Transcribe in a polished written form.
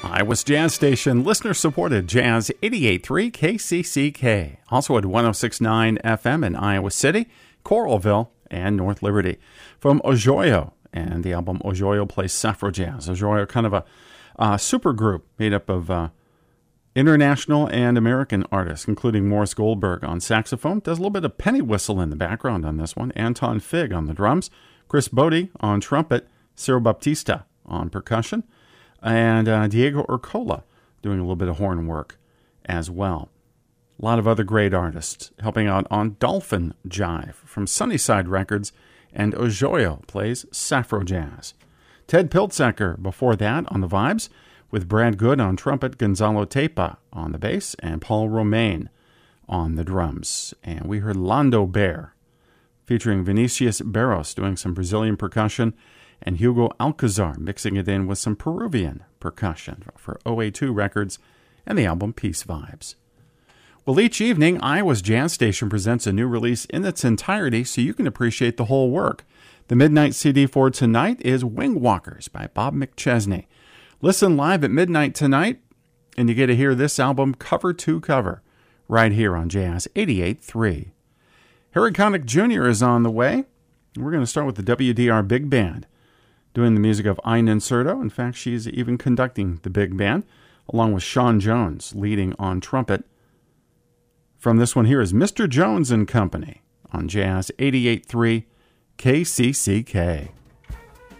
Iowa's Jazz Station, listener-supported Jazz 88.3 KCCK. Also at 106.9 FM in Iowa City, Coralville, and North Liberty. From Ojoyo and the album Ojoyo Plays Safro Jazz. Ojoyo, kind of a super group made up of international and American artists, including Morris Goldberg on saxophone. Does a little bit of penny whistle in the background on this one. Anton Fig on the drums. Chris Bodie on trumpet. Ciro Baptista on percussion. And Diego Urcola doing a little bit of horn work as well. A lot of other great artists helping out on Dolphin Jive from Sunnyside Records, and Ojoyo plays Safro Jazz. Ted Piltzecker before that on the vibes, with Brad Good on trumpet, Gonzalo Tepa on the bass, and Paul Romain on the drums. And we heard Lando Bear, featuring Vinicius Barros doing some Brazilian percussion, and Hugo Alcazar mixing it in with some Peruvian percussion for OA2 Records and the album Peace Vibes. Well, each evening, Iowa's Jazz Station presents a new release in its entirety so you can appreciate the whole work. The midnight CD for tonight is Wing Walkers by Bob McChesney. Listen live at midnight tonight, and you get to hear this album cover to cover right here on Jazz 88.3. Harry Connick Jr. is on the way. We're going to start with the WDR Big Band, doing the music of Ainen Serto. In fact, she's even conducting the big band, along with Sean Jones leading on trumpet. From this one here is Mr. Jones and Company on Jazz 88.3 KCCK.